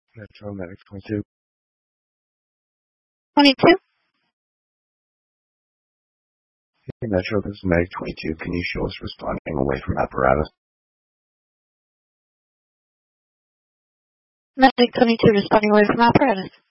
Metro Medic 22. 22? Hey, Metro, this is Medic 22. Can you show us responding away from apparatus? Medic 22 responding away from apparatus.